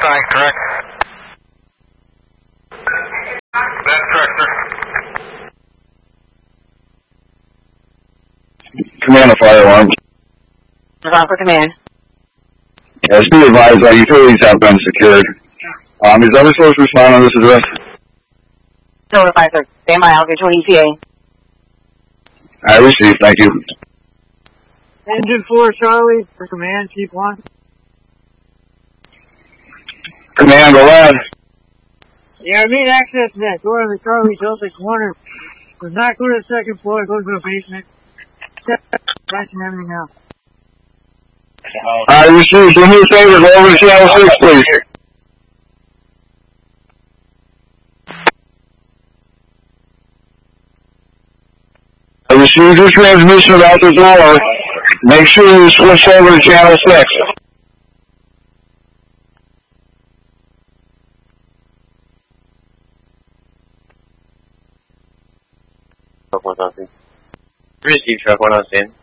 outside, correct? That's correct, sir. Command, a fire alarm. On for command. Yes, be advised, utilities have been secured. Is other source respond on this address? Notify, sir. Stand by, I'll get you an ETA. I received, thank you. Engine 4 Charlie for command, keep 1. Command, go ahead. Yeah, I need access to that door on the Charlie Delta corner. Does not go to the second floor, it goes to the basement. Flashing everything else. I received. Do me a favor, go over to channel 6, please. I received your transmission about the door. Make sure you switch over to channel 6. Received, truck 1 on scene.